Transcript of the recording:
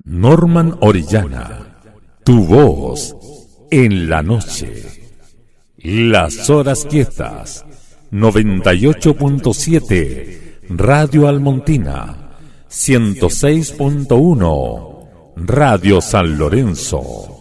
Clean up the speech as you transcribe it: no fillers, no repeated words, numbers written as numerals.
Norman Orellana, tu voz en la noche. Las horas quietas, 98.7, Radio Almontina, 106.1, Radio San Lorenzo.